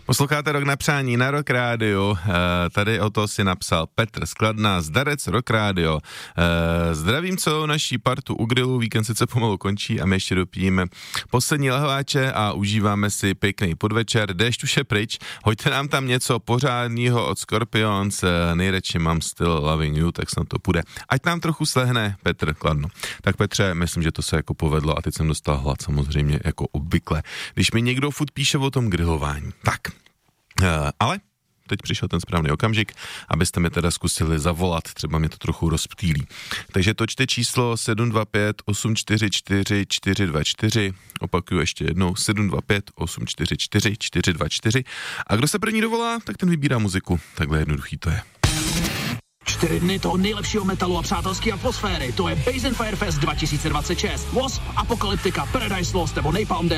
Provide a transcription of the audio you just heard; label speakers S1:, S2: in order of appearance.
S1: Posloucháte Rock na přání na Rock Radio, tady o to si napsal Petr Skladná, zdarec Rock Radio. Zdravím celou naší partu u grilu, víkend sice pomalu končí a my ještě dopijeme poslední lahváče a užíváme si pěkný podvečer. Déšť už je pryč, hoďte nám tam něco pořádného od Scorpions, nejradši mám Still Loving You, tak snad to půjde. Ať nám trochu slehne Petr Kladno. Tak Petře, myslím, že to se jako povedlo a teď jsem dostal hlad samozřejmě jako obvykle. Když mi někdo furt píše o tom grilování. Tak, ale teď přišel ten správný okamžik, abyste mi teda zkusili zavolat, třeba mě to trochu rozptýlí. Takže točte číslo 725 844 424, opakuju ještě jednou, 725 844 424 a kdo se první dovolá, tak ten vybírá muziku. Takhle jednoduchý to je.
S2: 4 dny toho nejlepšího metalu a přátelské atmosféry. To je Base & Fire Fest 2026. Wasp, Apocalyptica, Paradise Lost nebo Napalm Death.